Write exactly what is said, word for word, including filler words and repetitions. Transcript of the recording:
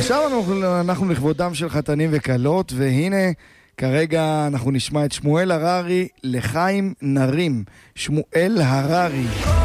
עכשיו אנחנו, אנחנו לכבודם של חתנים וקלות, והנה כרגע אנחנו נשמע את שמואל הררי לחיים נרים. שמואל הררי.